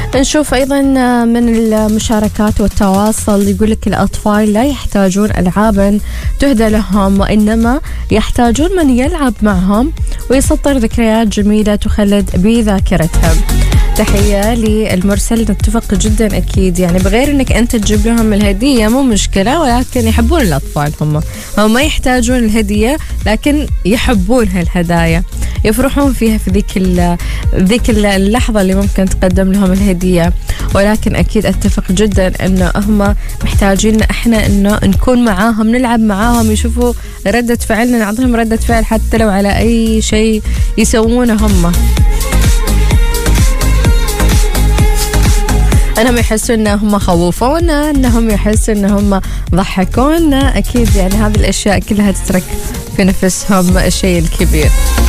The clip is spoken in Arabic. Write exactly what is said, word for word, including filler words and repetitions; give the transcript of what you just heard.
نشوف أيضا من المشاركات والتواصل، يقول لك الأطفال لا يحتاجون ألعابا تهدى لهم، وإنما يحتاجون من يلعب معهم ويسطر ذكريات جميلة تخلد بذاكرتهم. تحية للمرسل، نتفق جدا أكيد، يعني بغير أنك أنت تجيب لهم الهدية مو مشكلة، ولكن يحبون الأطفال، هم هم ما يحتاجون الهدية لكن يحبون هالهدايا، يفرحون فيها في ذيك ذيك اللحظة اللي ممكن تقدم لهم الهدية. ولكن أكيد أتفق جدا أنه هم محتاجين إحنا أنه نكون معاهم، نلعب معاهم، يشوفوا ردة فعلنا، نعطيهم ردة فعل حتى لو على أي شيء يسوونه هم، أنهم يحسوا أنهم خوفونا، أنهم يحسوا أنهم ضحكونا. أكيد يعني هذه الأشياء كلها تترك في نفسهم الشيء الكبير.